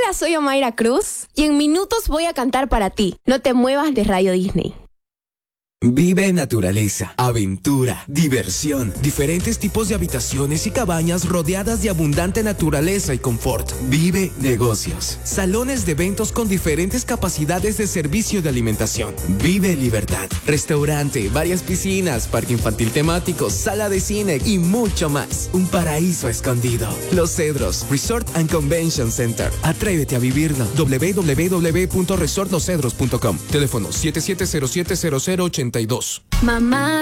Hola, soy Omaira Cruz y en minutos voy a cantar para ti. No te muevas de Radio Disney. Vive naturaleza, aventura, diversión, diferentes tipos de habitaciones y cabañas rodeadas de abundante naturaleza y confort. Vive negocios, salones de eventos con diferentes capacidades de servicio de alimentación. Vive libertad, restaurante, varias piscinas, parque infantil temático, sala de cine y mucho más. Un paraíso escondido. Los Cedros, Resort and Convention Center. Atrévete a vivirlo. www.resortlosedros.com. Teléfono 77070082. Mamá.